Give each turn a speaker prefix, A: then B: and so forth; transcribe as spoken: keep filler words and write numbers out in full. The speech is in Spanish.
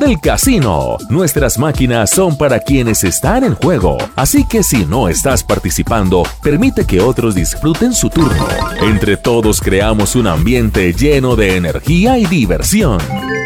A: del casino. Nuestras máquinas son para quienes están en juego, así que si no estás participando, permite que otros disfruten su turno. Entre todos creamos un ambiente lleno de energía y diversión.